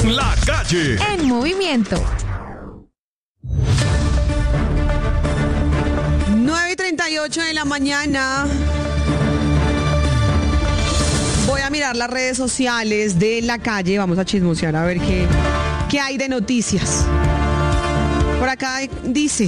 La Calle en movimiento. 9:38 de la mañana. Voy a mirar las redes sociales de La Calle. Vamos a chismosear a ver qué hay de noticias. Por acá dice...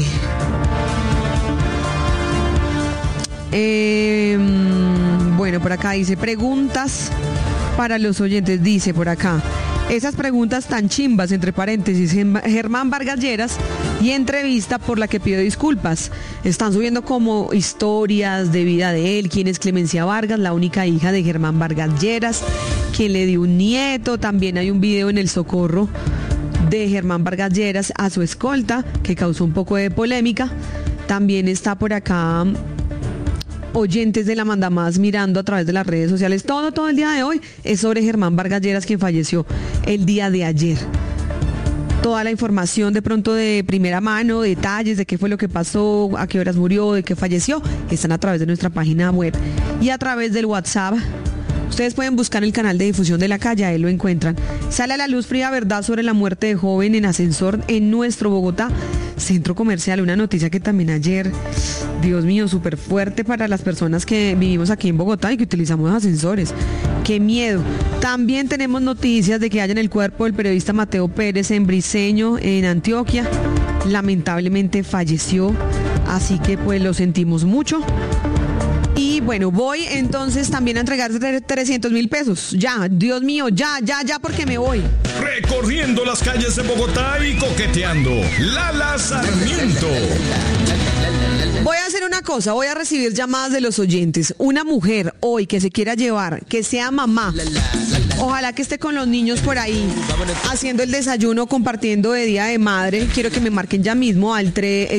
bueno, por acá dice preguntas para los oyentes. Dice por acá, esas preguntas tan chimbas, entre paréntesis, Germán Vargas Lleras, y entrevista por la que pido disculpas. Están subiendo como historias de vida de él. ¿Quién es Clemencia Vargas? La única hija de Germán Vargas Lleras, quien le dio un nieto. También hay un video en El Socorro de Germán Vargas Lleras a su escolta, que causó un poco de polémica. También está por acá oyentes de la Mandamás mirando a través de las redes sociales. Todo el día de hoy es sobre Germán Vargas Lleras, quien falleció el día de ayer. Toda la información de pronto de primera mano, detalles de qué fue lo que pasó, a qué horas murió, de qué falleció, están a través de nuestra página web y a través del WhatsApp. Ustedes pueden buscar el canal de difusión de La Calle, ahí lo encuentran. Sale a la luz fría verdad sobre la muerte de joven en ascensor en nuestro Bogotá Centro Comercial. Una noticia que también ayer, Dios mío, súper fuerte para las personas que vivimos aquí en Bogotá y que utilizamos ascensores. ¡Qué miedo! También tenemos noticias de que hallan el cuerpo del periodista Mateo Pérez en Briceño, en Antioquia. Lamentablemente falleció, así que pues lo sentimos mucho. Y bueno, voy entonces también a entregar 300,000 pesos. Ya, Dios mío, ya, porque me voy. recorriendo las calles de Bogotá y coqueteando. Lala Sarmiento. Voy a hacer una cosa, voy a recibir llamadas de los oyentes. Una mujer hoy que se quiera llevar, que sea mamá, ojalá que esté con los niños por ahí, haciendo el desayuno, compartiendo de Día de Madre. Quiero que me marquen ya mismo al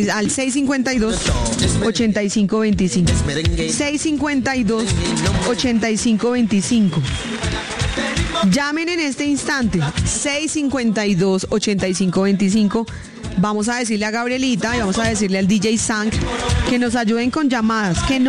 652-8525. 652-8525. Llamen en este instante, 652-8525. Vamos a decirle a Gabrielita y vamos a decirle al DJ Sank que nos ayuden con llamadas, que no